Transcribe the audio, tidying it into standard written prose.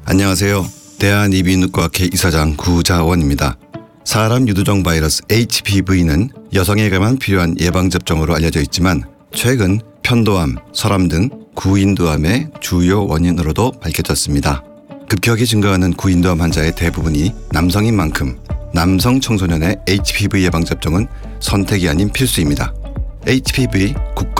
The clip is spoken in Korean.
안녕하세요. 대한이비인후과학회 이사장 구자원입니다. 사람 유두종 바이러스 HPV는 여성에게만 필요한 예방접종으로 알려져 있지만 최근 편도암, 설암 등 구인두암의 주요 원인으로도 밝혀졌습니다. 급격히 증가하는 구인두암 환자의 대부분이 남성인 만큼 남성 청소년의 HPV 예방접종은 선택이 아닌 필수입니다. HPV 국가